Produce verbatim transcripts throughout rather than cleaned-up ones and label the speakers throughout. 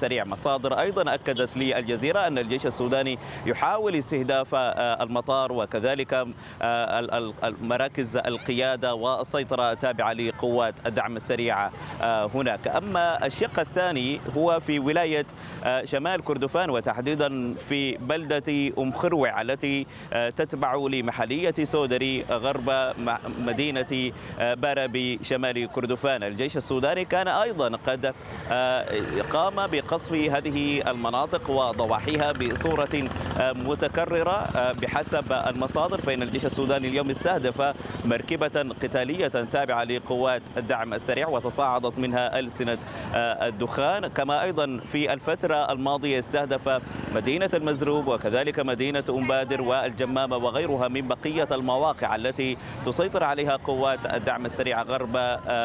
Speaker 1: السريع. مصادر أيضا أكدت للجزيرة أن الجيش السوداني يحاول استهداف المطار وكذلك مراكز القيادة والسيطرة التابعة لقوات الدعم السريع هناك. أما الشق الثاني هو في ولاية شمال كردفان وتحديدا في بلدة أم خروع التي تتبع لمحلية سودري غرب مدينة بارا بشمال كردفان. الجيش السوداني كان أيضا قد قام بقصف هذه المناطق وضواحيها بصورة متكررة بحسب المصادر، فإن الجيش السوداني اليوم استهدف مركبة قتالية تابعة لقوات الدعم السريع وتصاعدت منها ألسنة الدخان. كما أيضا في الفترة الماضية استهدف مدينة المزروب وكذلك مدينة أم بادر والجمامة وغيرها من بقية المواقع التي تسيطر عليها قوات الدعم السريع غرب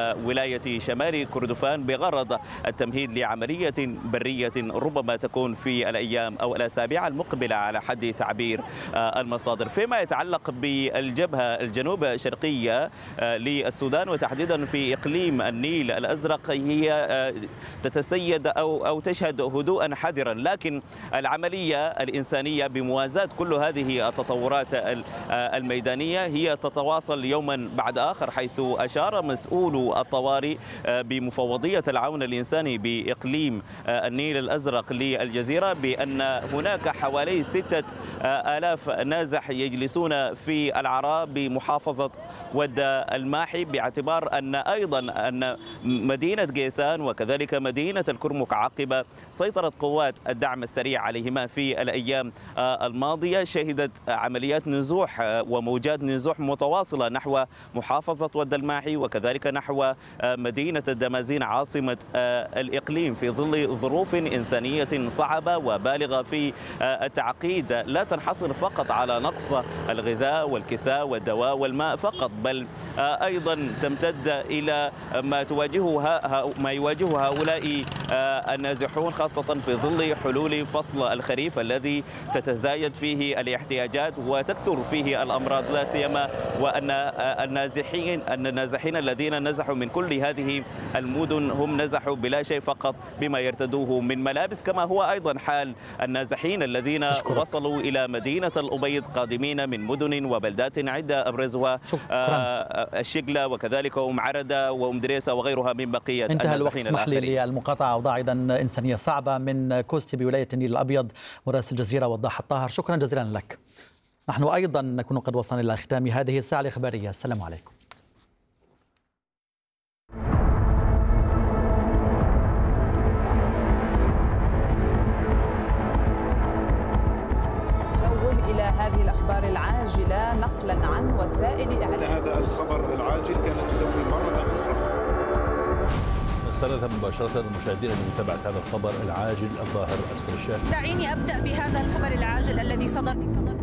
Speaker 1: ولاية شمال كردفان بغرض التمهيد لعملية برية ربما تكون في الأيام أو الأسابيع المقبلة على حد تعبير المصادر. فيما يتعلق بالجبهة الجنوب شرقية للسودان وتحديدا في إقليم النيل الأزرق، هي تتسيد أو أو تشهد هدوءا حذرا، لكن العملية الإنسانية بموازاة كل هذه التطورات الميدانية هي تتواصل يوما بعد آخر، حيث أشار مسؤول الطوارئ بمفوضية العون الإنساني بإقليم النيل الأزرق للجزيرة بأن هناك حوالي ستة آلاف نازح يجلسون في العراء بمحافظة ود الماحي، باعتبار أن أيضا أن مدينة قيسان وكذلك مدينة الكرمك عقب سيطرة قوات الدعم السريع عليهما في الأيام الماضية شهدت عمليات نزوح وموجات نزوح متواصلة نحو محافظة ود الماحي وكذلك نحو مدينة الدمازين عاصمة الإقليم في ظل ظروف إنسانية صعبة وبالغة في التعقيد لا تنحصر فقط على نقص الغذاء والكساء والدواء والماء فقط، بل أيضا تمتد إلى ما تواجهه ما يواجهه هؤلاء النازحون خاصة في ظل حلول فصل الخريف الذي تتزايد فيه الاحتياجات وتكثر فيه الأمراض، لا سيما وأن النازحين أن النازحين الذين نزحوا من كل هذه المدن هم نزحوا بلا شيء فقط بما يرتدوه من ملابس، كما هو أيضا حال النازحين الذين أشكرك. وصلوا إلى مدينة الأبيض قادمين من مدن وبلدات عدة أبرزها الشقلة وكذلك أم عردة وأم دريسة وغيرها من بقية
Speaker 2: انتهى الوقت.
Speaker 1: النازحين
Speaker 2: اسمح لي للمقاطعة أوضاع أيضا إنسانية صعبة من كوستي بولاية النيل الأبيض. مراسل الجزيرة وضاح الطاهر، شكرا جزيلا لك. نحن أيضا نكون قد وصلنا إلى ختام هذه الساعة الإخبارية. السلام عليكم.
Speaker 3: إلى هذه الأخبار العاجلة نقلا عن وسائل إعلام.
Speaker 4: هذا الخبر العاجل كانت تدوي مرة أخرى.
Speaker 5: نستند مباشرة المشاهدين لمتابعة هذا الخبر العاجل الظاهر أسفل الشاشة.
Speaker 6: دعيني أبدأ بهذا الخبر العاجل الذي صدر صدر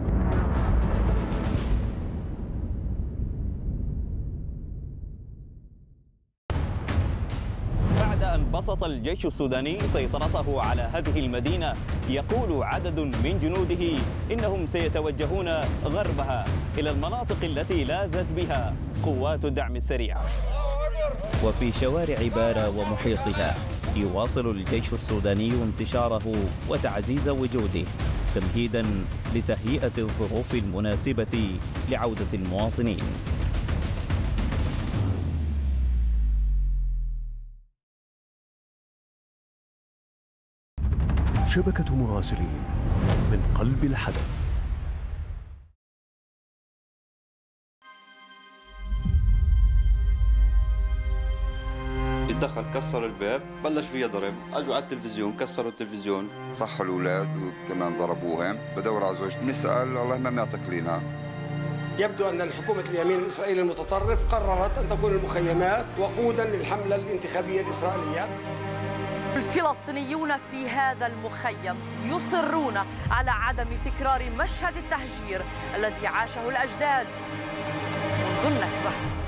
Speaker 1: بسط الجيش السوداني سيطرته على هذه المدينة، يقول عدد من جنوده إنهم سيتوجهون غربها إلى المناطق التي لاذت بها قوات الدعم السريع. وفي شوارع بارا ومحيطها يواصل الجيش السوداني انتشاره وتعزيز وجوده تمهيدا لتهيئة الظروف المناسبة لعودة المواطنين.
Speaker 7: شبكة مراسلين من قلب الحدث.
Speaker 8: دخل كسر الباب بلش فيها ضرب، اجوا على التلفزيون كسروا التلفزيون،
Speaker 9: صحوا الاولاد وكمان ضربوهم. بدور على زوجتي بنسال والله ما معتقلينها.
Speaker 10: يبدو ان الحكومه اليمين الاسرائيلي المتطرف قررت ان تكون المخيمات وقودا للحمله الانتخابيه الاسرائيليه.
Speaker 11: الفلسطينيون في هذا المخيم يصرون على عدم تكرار مشهد التهجير الذي عاشه الأجداد منذ النكبة.